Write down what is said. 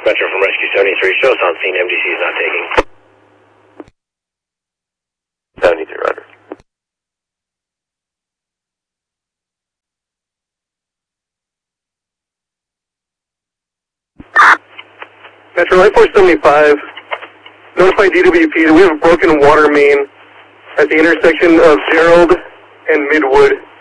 Metro from Rescue 73, shows on scene, MDC is not taking. 73, roger. Metro Light Force 75, notify DWP that we have a broken water main at the intersection of Gerald and Midwood.